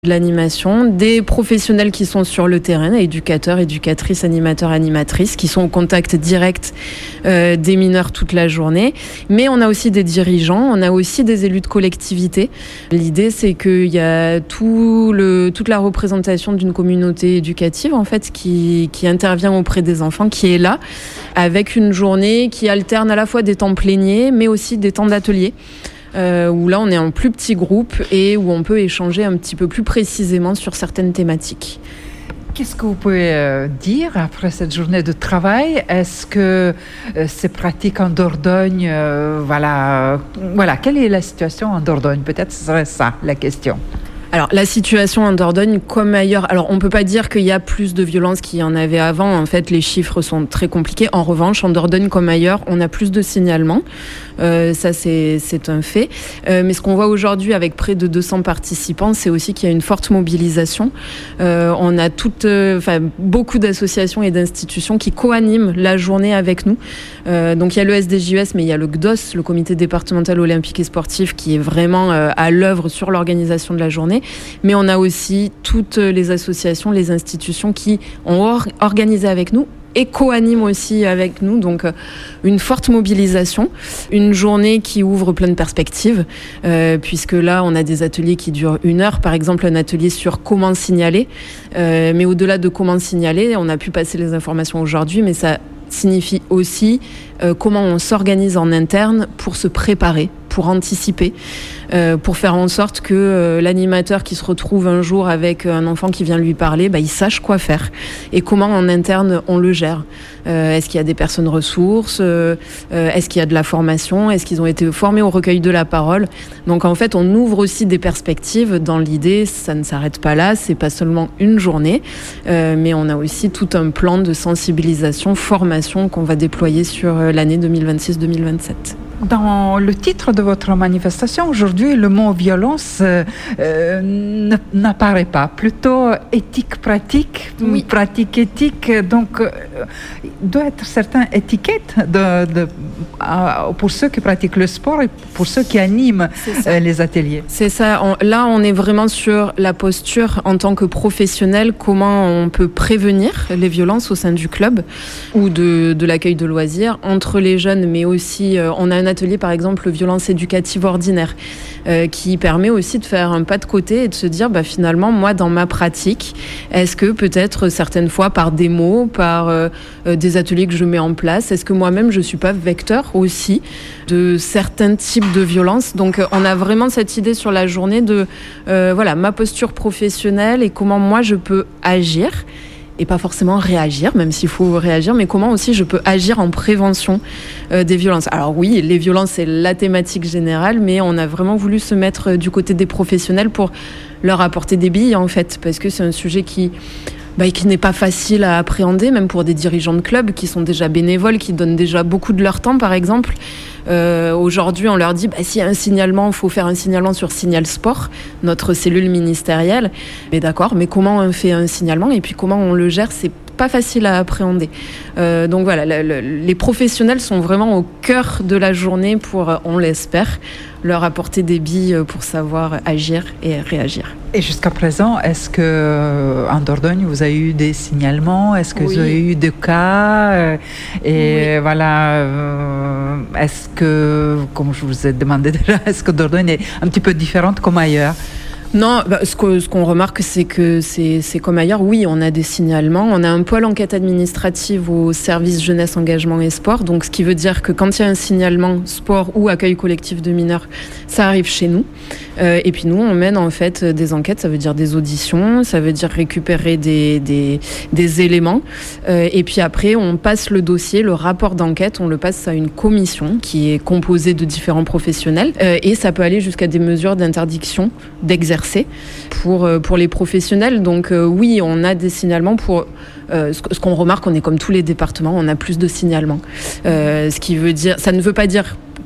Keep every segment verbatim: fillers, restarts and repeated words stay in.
de l'animation, des professionnels qui sont sur le terrain, éducateurs, éducatrices, animateurs, animatrices, qui sont au contact direct euh, des mineurs toute la journée. Mais on a aussi des dirigeants, on a aussi des élus de collectivité. L'idée, c'est qu'il y a tout le, toute la représentation d'une communauté éducative, en fait, qui, qui intervient auprès des enfants, qui est là, avec une journée qui alterne à la fois des temps pléniers, mais aussi des temps d'atelier. Euh, où là on est en plus petit groupe et où on peut échanger un petit peu plus précisément sur certaines thématiques. Qu'est-ce que vous pouvez euh, dire après cette journée de travail? Est-ce que euh, ces pratiques en Dordogne, euh, voilà, euh, voilà, quelle est la situation en Dordogne? Peut-être ce serait ça la question. Alors, la situation en Dordogne, comme ailleurs, alors on peut pas dire qu'il y a plus de violence qu'il y en avait avant. En fait, les chiffres sont très compliqués. En revanche, en Dordogne comme ailleurs, on a plus de signalements. Euh, ça, c'est, c'est un fait. Euh, mais ce qu'on voit aujourd'hui avec près de deux cents participants, c'est aussi qu'il y a une forte mobilisation. Euh, on a toutes, euh, enfin, beaucoup d'associations et d'institutions qui co-animent la journée avec nous. Euh, donc, il y a le S D J U S, mais il y a le C D O S, le Comité départemental olympique et sportif, qui est vraiment euh, à l'œuvre sur l'organisation de la journée. Mais on a aussi toutes les associations, les institutions qui ont or- organisé avec nous et co-animent aussi avec nous, donc euh, une forte mobilisation, une journée qui ouvre plein de perspectives, euh, puisque là on a des ateliers qui durent une heure, par exemple un atelier sur comment signaler, euh, mais au-delà de comment signaler, on a pu passer les informations aujourd'hui, mais ça signifie aussi euh, comment on s'organise en interne pour se préparer, pour anticiper, euh, pour faire en sorte que euh, l'animateur qui se retrouve un jour avec un enfant qui vient lui parler, bah, il sache quoi faire et comment en interne on le gère. Euh, est-ce qu'il y a des personnes ressources, euh, euh, est-ce qu'il y a de la formation, est-ce qu'ils ont été formés au recueil de la parole. Donc en fait on ouvre aussi des perspectives. Dans l'idée, ça ne s'arrête pas là, c'est pas seulement une journée, euh, mais on a aussi tout un plan de sensibilisation, formation qu'on va déployer sur l'année deux mille vingt-six deux mille vingt-sept. Dans le titre de votre manifestation, aujourd'hui, le mot violence euh, euh, n'apparaît pas. Plutôt éthique-pratique, oui. pratique-éthique. Donc, euh, il doit être certaines étiquettes de, de, euh, pour ceux qui pratiquent le sport et pour ceux qui animent euh, les ateliers. C'est ça. On, là, on est vraiment sur la posture en tant que professionnel, comment on peut prévenir les violences au sein du club ou de, de l'accueil de loisirs entre les jeunes, mais aussi, euh, on a un atelier par exemple violence éducative ordinaire euh, qui permet aussi de faire un pas de côté et de se dire bah, finalement moi dans ma pratique est-ce que peut-être certaines fois par des mots, par euh, des ateliers que je mets en place, est-ce que moi-même je suis pas vecteur aussi de certains types de violences. Donc on a vraiment cette idée sur la journée de euh, voilà ma posture professionnelle et comment moi je peux agir et pas forcément réagir, même s'il faut réagir, mais comment aussi je peux agir en prévention euh, des violences. Alors oui, les violences, c'est la thématique générale, mais on a vraiment voulu se mettre du côté des professionnels pour leur apporter des billes, en fait, parce que c'est un sujet qui... Bah, qui n'est pas facile à appréhender, même pour des dirigeants de clubs qui sont déjà bénévoles, qui donnent déjà beaucoup de leur temps, par exemple. Euh, aujourd'hui, on leur dit, bah, s'il y a un signalement, il faut faire un signalement sur Signal Sport, notre cellule ministérielle. Mais d'accord, mais comment on fait un signalement et puis comment on le gère, c'est pas facile à appréhender. Euh, donc voilà, le, le, les professionnels sont vraiment au cœur de la journée pour, on l'espère, leur apporter des billes pour savoir agir et réagir. Et jusqu'à présent, est-ce que en Dordogne, vous avez eu des signalements? Est-ce que oui. vous avez eu des cas? Et oui. voilà, euh, est-ce que, comme je vous ai demandé déjà, est-ce que Dordogne est un petit peu différente comme ailleurs? Non, bah, ce, que, ce qu'on remarque, c'est que c'est, c'est comme ailleurs. Oui, on a des signalements. On a un pôle enquête administrative au service jeunesse, engagement et sport. Donc, ce qui veut dire que quand il y a un signalement sport ou accueil collectif de mineurs, ça arrive chez nous. Euh, et puis nous, on mène en fait des enquêtes. Ça veut dire des auditions, ça veut dire récupérer des, des, des éléments. Euh, et puis après, on passe le dossier, le rapport d'enquête, on le passe à une commission qui est composée de différents professionnels. Euh, et ça peut aller jusqu'à des mesures d'interdiction d'exercice pour, pour les professionnels. Donc euh, oui, on a des signalements pour... Euh, ce, ce qu'on remarque, on est comme tous les départements, on a plus de signalements. Euh, ce qui veut dire... Ça ne veut pas dire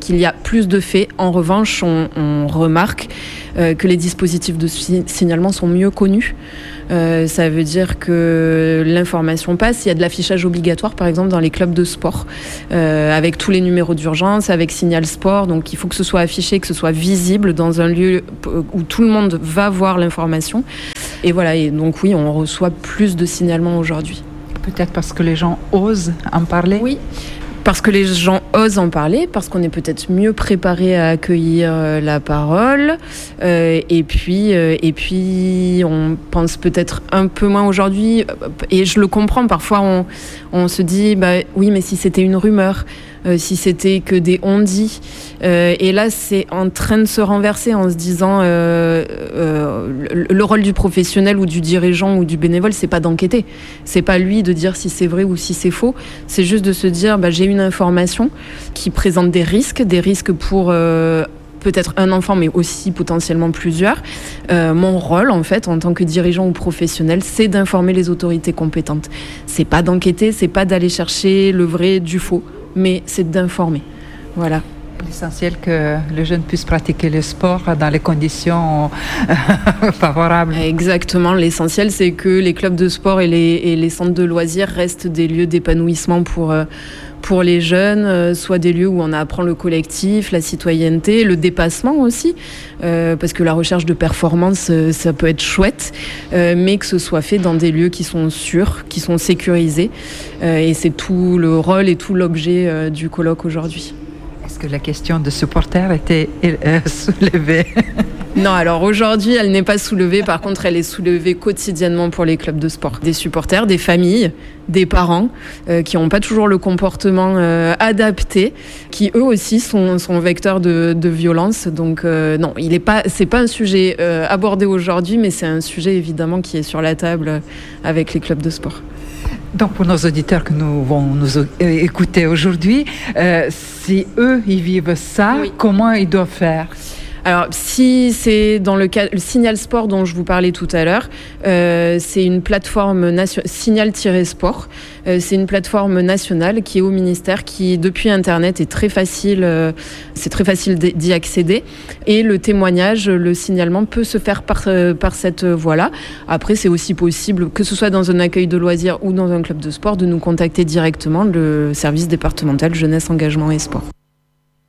qu'il y a plus de faits. En revanche, on, on remarque euh, que les dispositifs de si- signalement sont mieux connus. Euh, ça veut dire que l'information passe. Il y a de l'affichage obligatoire, par exemple, dans les clubs de sport, euh, avec tous les numéros d'urgence, avec Signal Sport. Donc, il faut que ce soit affiché, que ce soit visible dans un lieu où tout le monde va voir l'information. Et voilà. Et donc, oui, on reçoit plus de signalements aujourd'hui. Peut-être parce que les gens osent en parler. Oui. Parce que les gens osent en parler, parce qu'on est peut-être mieux préparé à accueillir euh, la parole, euh, et puis euh, et puis on pense peut-être un peu moins aujourd'hui. Et je le comprends. Parfois, on on se dit, bah oui, mais si c'était une rumeur, euh, si c'était que des on-dit, euh, et là, c'est en train de se renverser en se disant, euh, euh, le, le rôle du professionnel ou du dirigeant ou du bénévole, c'est pas d'enquêter, c'est pas lui de dire si c'est vrai ou si c'est faux. C'est juste de se dire, bah, j'ai une information qui présente des risques, des risques pour euh, peut-être un enfant, mais aussi potentiellement plusieurs. Euh, mon rôle, en fait, en tant que dirigeant ou professionnel, c'est d'informer les autorités compétentes. C'est pas d'enquêter, c'est pas d'aller chercher le vrai du faux, mais c'est d'informer. Voilà. L'essentiel que les jeunes puissent pratiquer le sport dans les conditions favorables. Exactement. L'essentiel, c'est que les clubs de sport et les, et les centres de loisirs restent des lieux d'épanouissement pour, pour les jeunes, soit des lieux où on apprend le collectif, la citoyenneté, le dépassement aussi, euh, parce que la recherche de performance, ça peut être chouette, euh, mais que ce soit fait dans des lieux qui sont sûrs, qui sont sécurisés. Euh, et c'est tout le rôle et tout l'objet euh, du colloque aujourd'hui. Est-ce que la question de supporters était euh, soulevée? Non, alors aujourd'hui, elle n'est pas soulevée. Par contre, elle est soulevée quotidiennement pour les clubs de sport. Des supporters, des familles, des parents euh, qui n'ont pas toujours le comportement euh, adapté, qui eux aussi sont, sont vecteurs de, de violence. Donc euh, non, il est pas, c'est pas un sujet euh, abordé aujourd'hui, mais c'est un sujet évidemment qui est sur la table avec les clubs de sport. Donc, pour nos auditeurs que nous vont nous écouter aujourd'hui, euh, si eux, ils vivent ça, oui. Comment ils doivent faire? Alors, si c'est dans le cas, le Signal Sport dont je vous parlais tout à l'heure, euh, c'est une plateforme nationale, Signal-Sport. Euh, c'est une plateforme nationale qui est au ministère, qui depuis Internet est très facile, euh, c'est très facile d'y accéder. Et le témoignage, le signalement peut se faire par, euh, par cette voie-là. Après, c'est aussi possible, que ce soit dans un accueil de loisirs ou dans un club de sport, de nous contacter directement, le service départemental jeunesse, engagement et sport.